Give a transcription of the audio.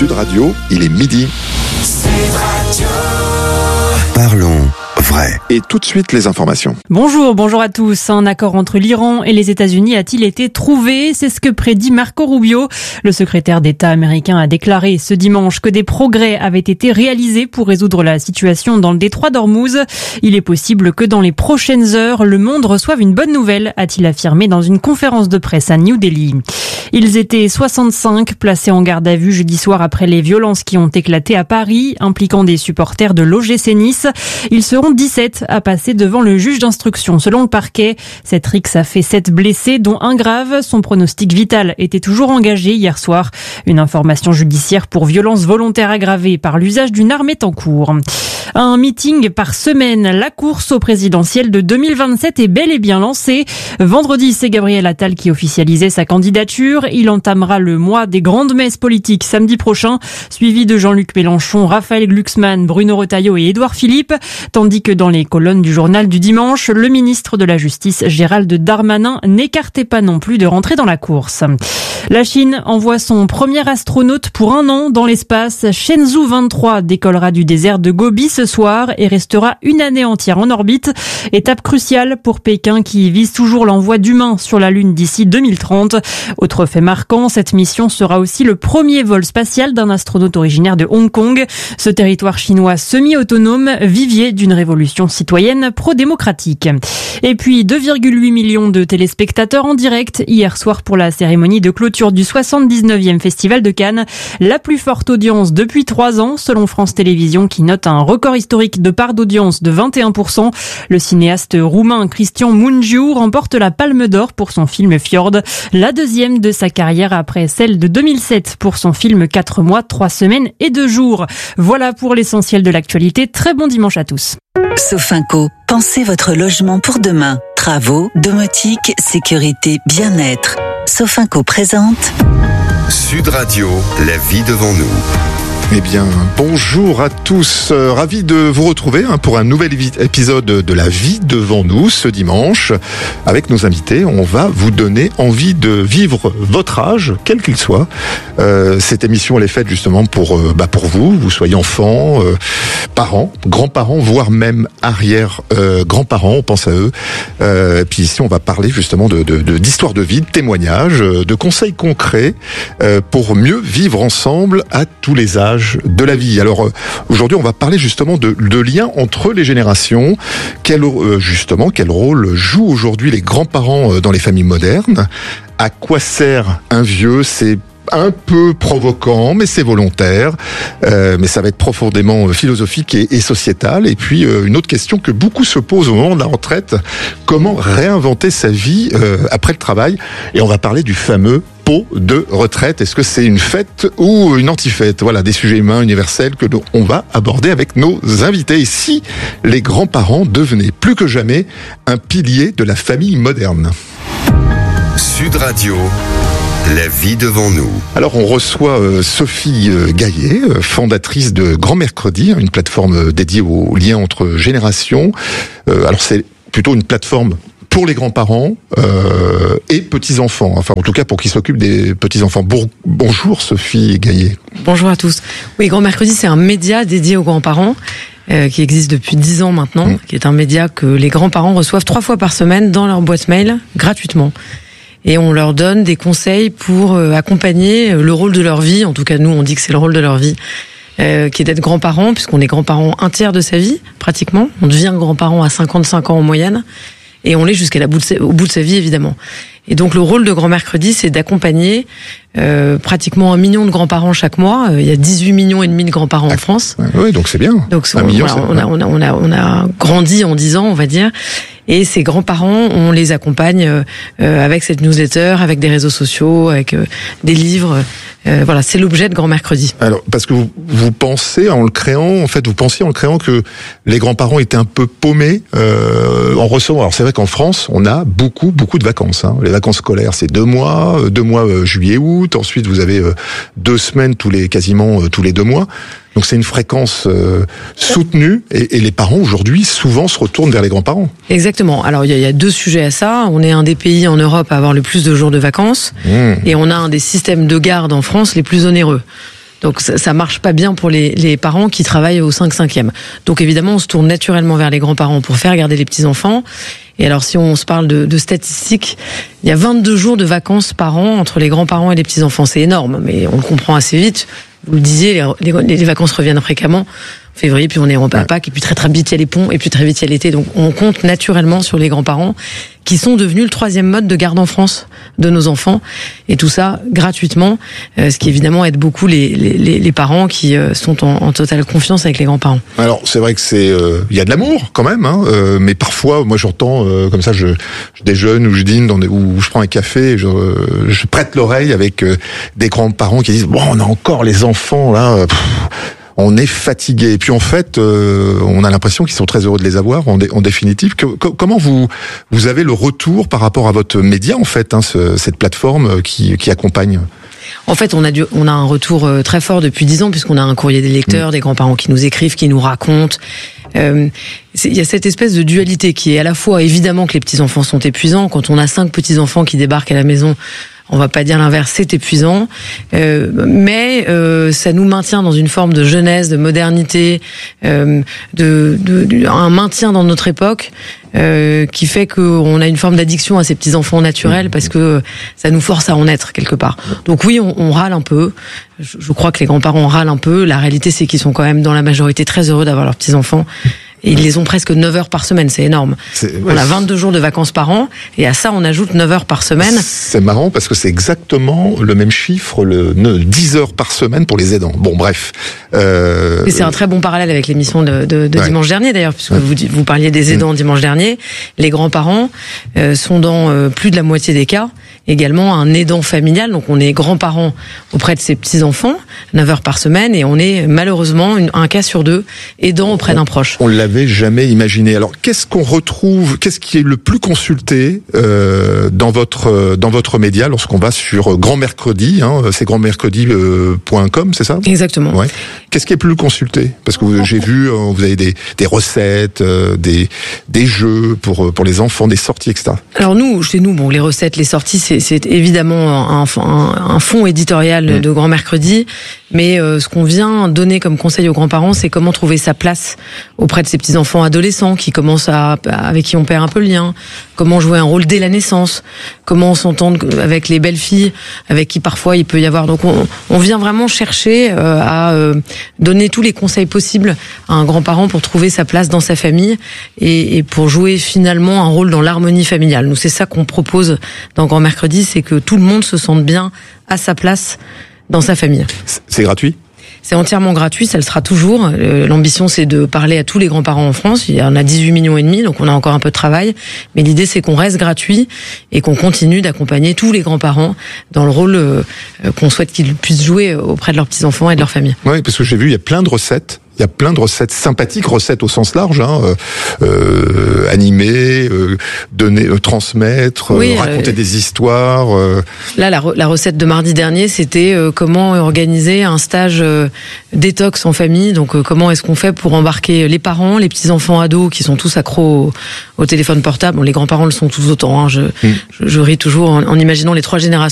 Sud Radio, il est midi. Sud Radio. Parlons vrai. Et tout de suite, les informations. Bonjour à tous. Un accord entre l'Iran et les États-Unis a-t-il été trouvé? C'est ce que prédit Marco Rubio. Le secrétaire d'État américain a déclaré ce dimanche que des progrès avaient été réalisés pour résoudre la situation dans le détroit d'Ormuz. Il est possible que dans les prochaines heures, le monde reçoive une bonne nouvelle, a-t-il affirmé dans une conférence de presse à New Delhi. Ils étaient 65 placés en garde à vue jeudi soir après les violences qui ont éclaté à Paris, impliquant des supporters de l'OGC Nice. Ils seront 17 à passer devant le juge d'instruction. Selon le parquet, cette rixe a fait 7 blessés, dont un grave. Son pronostic vital était toujours engagé hier soir. Une information judiciaire pour violence volontaire aggravée par l'usage d'une arme est en cours. Un meeting par semaine. La course au présidentiel de 2027 est bel et bien lancée. Vendredi, c'est Gabriel Attal qui officialisait sa candidature. Il entamera le mois des grandes messes politiques samedi prochain, suivi de Jean-Luc Mélenchon, Raphaël Glucksmann, Bruno Retailleau et Édouard Philippe. Tandis que dans les colonnes du journal du dimanche, le ministre de la Justice, Gérald Darmanin, n'écartait pas non plus de rentrer dans la course. La Chine envoie son premier astronaute pour 1 an dans l'espace. Shenzhou 23 décollera du désert de Gobi ce soir et restera une année entière en orbite. Étape cruciale pour Pékin qui vise toujours l'envoi d'humains sur la Lune d'ici 2030. Autre fait marquant, cette mission sera aussi le premier vol spatial d'un astronaute originaire de Hong Kong. Ce territoire chinois semi-autonome, vivier d'une révolution citoyenne pro-démocratique. Et puis 2,8 millions de téléspectateurs en direct hier soir pour la cérémonie de clôture du 79e Festival de Cannes. La plus forte audience depuis 3 ans, selon France Télévisions, qui note un record historique de part d'audience de 21%. Le cinéaste roumain Cristian Mungiu remporte la Palme d'Or pour son film Fjord, la deuxième de sa carrière après celle de 2007 pour son film 4 mois, 3 semaines et 2 jours. Voilà pour l'essentiel de l'actualité. Très bon dimanche à tous. Sofinco, pensez votre logement pour demain. Travaux, domotique, sécurité, bien-être. Sofinco présente Sud Radio, la vie devant nous. Eh bien, bonjour à tous. Ravi de vous retrouver pour un nouvel épisode de La vie devant nous ce dimanche. Avec nos invités, on va vous donner envie de vivre votre âge, quel qu'il soit. Cette émission, elle est faite justement pour vous soyez enfants, parents, grands-parents, voire même arrière-grands-parents, on pense à eux. Puis ici, on va parler justement d'histoires de vie, de témoignages, de conseils concrets pour mieux vivre ensemble à tous les âges de la vie. Alors aujourd'hui, on va parler justement de liens entre les générations. Quel rôle jouent aujourd'hui les grands-parents dans les familles modernes? À quoi sert un vieux? C'est un peu provoquant, mais c'est volontaire. Mais ça va être profondément philosophique et sociétal. Et puis, une autre question que beaucoup se posent au moment de la retraite, comment réinventer sa vie après le travail? Et on va parler du fameux pot de retraite. Est-ce que c'est une fête ou une anti-fête? Voilà, des sujets humains universels que on va aborder avec nos invités. Et si les grands-parents devenaient plus que jamais un pilier de la famille moderne? Sud Radio, la vie devant nous. Alors on reçoit Sophie Gaillet, fondatrice de Grand Mercredi, une plateforme dédiée aux liens entre générations. Alors c'est plutôt une plateforme pour les grands-parents et petits-enfants, enfin en tout cas pour qu'ils s'occupent des petits-enfants. Bonjour Sophie Gaillet. Bonjour à tous. Oui, Grand Mercredi, c'est un média dédié aux grands-parents qui existe depuis 10 ans maintenant, qui est un média que les grands-parents reçoivent 3 fois par semaine dans leur boîte mail, gratuitement. Et on leur donne des conseils pour accompagner le rôle de leur vie, en tout cas nous on dit que c'est le rôle de leur vie, qui est d'être grands-parents, puisqu'on est grands-parents un tiers de sa vie, pratiquement. On devient grands-parents à 55 ans en moyenne. Et on l'est au bout de sa vie, évidemment. Et donc, le rôle de Grand Mercredi, c'est d'accompagner pratiquement 1 million de grands-parents chaque mois. Il y a 18 millions et demi de grands-parents en France. Oui, donc c'est bien. Donc, 1 million, voilà, on a grandi en 10 ans, on va dire. Et ces grands-parents, on les accompagne avec cette newsletter, avec des réseaux sociaux, avec des livres. Voilà, c'est l'objet de Grand Mercredi. Alors, parce que vous pensiez en le créant que les grands-parents étaient un peu paumés en recevant. Alors c'est vrai qu'en France, on a beaucoup de vacances. Les vacances scolaires, c'est 2 mois, juillet-août. Ensuite, vous avez 2 semaines quasiment tous les 2 mois. Donc c'est une fréquence soutenue et les parents aujourd'hui souvent se retournent vers les grands-parents. Exactement. Alors il y a 2 sujets à ça. On est un des pays en Europe à avoir le plus de jours de vacances et on a un des systèmes de garde en France les plus onéreux. Donc ça marche pas bien pour les parents qui travaillent au 5/5e. Donc évidemment, on se tourne naturellement vers les grands-parents pour faire garder les petits-enfants. Et alors, si on se parle de statistiques, il y a 22 jours de vacances par an entre les grands-parents et les petits-enfants. C'est énorme, mais on le comprend assez vite. Vous le disiez, les vacances reviennent fréquemment. En février, puis on est en Pâques, et puis très vite il y a les ponts, et puis très vite il y a l'été. Donc on compte naturellement sur les grands-parents qui sont devenus le 3e mode de garde en France de nos enfants. Et tout ça gratuitement, ce qui évidemment aide beaucoup les parents qui sont en totale confiance avec les grands-parents. Alors c'est vrai que il y a de l'amour quand même, hein, mais parfois moi j'entends comme ça, je déjeune ou je dîne ou je prends un café, et je prête l'oreille avec des grands-parents qui disent bon, on a encore les enfants là. On est fatigué. Et puis en fait, on a l'impression qu'ils sont très heureux de les avoir en définitive. Comment vous avez le retour par rapport à votre média en fait, hein, cette plateforme qui accompagne? En fait, on a un retour très fort depuis 10 ans puisqu'on a un courrier des lecteurs, des grands-parents qui nous écrivent, qui nous racontent. Il y a cette espèce de dualité qui est à la fois évidemment que les petits-enfants sont épuisants. Quand on a 5 petits-enfants qui débarquent à la maison, on va pas dire l'inverse, c'est épuisant, mais ça nous maintient dans une forme de jeunesse, de modernité, un maintien dans notre époque qui fait qu'on a une forme d'addiction à ces petits enfants naturels parce que ça nous force à en être quelque part. Donc oui, on râle un peu. Je crois que les grands-parents râlent un peu. La réalité, c'est qu'ils sont quand même dans la majorité très heureux d'avoir leurs petits enfants. Et ils les ont presque 9 heures par semaine, c'est énorme. On a 22 jours de vacances par an, et à ça on ajoute 9 heures par semaine. C'est marrant parce que c'est exactement le même chiffre, 10 heures par semaine pour les aidants. Bon, bref. Et c'est un très bon parallèle avec l'émission de dimanche dernier d'ailleurs, puisque vous parliez des aidants dimanche dernier. Les grands-parents sont dans plus de la moitié des cas également un aidant familial, donc on est grands-parents auprès de ses petits-enfants, 9 heures par semaine, et on est malheureusement un cas sur 2 aidant auprès d'un proche. On l'avait jamais imaginé. Alors qu'est-ce qu'on retrouve, qu'est-ce qui est le plus consulté dans votre média lorsqu'on va sur Grand Mercredi, hein, c'est grandmercredi.com, c'est ça? Exactement. Ouais. Qu'est-ce qui est plus consulté? Parce que j'ai vu, vous avez des recettes, des jeux pour les enfants, des sorties, etc. Alors chez nous, bon, les recettes, les sorties, c'est évidemment un fond éditorial de Grand Mercredi, mais ce qu'on vient donner comme conseil aux grands-parents, c'est comment trouver sa place auprès de ces petits-enfants adolescents qui commencent avec qui on perd un peu le lien, comment jouer un rôle dès la naissance, comment s'entendre avec les belles filles, avec qui parfois il peut y avoir. Donc on vient vraiment chercher à donner tous les conseils possibles à un grand-parent pour trouver sa place dans sa famille et pour jouer finalement un rôle dans l'harmonie familiale. Nous, c'est ça qu'on propose dans Grand Mercredi, c'est que tout le monde se sente bien à sa place dans sa famille. C'est gratuit ? C'est entièrement gratuit, ça le sera toujours. L'ambition, c'est de parler à tous les grands-parents en France. Il y en a 18,5 millions, donc on a encore un peu de travail. Mais l'idée, c'est qu'on reste gratuit et qu'on continue d'accompagner tous les grands-parents dans le rôle qu'on souhaite qu'ils puissent jouer auprès de leurs petits-enfants et de leur famille. Oui, parce que j'ai vu, il y a plein de recettes. Il y a plein de recettes sympathiques, recettes au sens large, hein, animer, donner, transmettre, raconter des histoires. Là, la recette de mardi dernier, c'était comment organiser un stage détox en famille. Donc, comment est-ce qu'on fait pour embarquer les parents, les petits enfants ados qui sont tous accros au téléphone portable. Bon, les grands-parents le sont tous autant. Hein. Je ris toujours en imaginant les 3 générations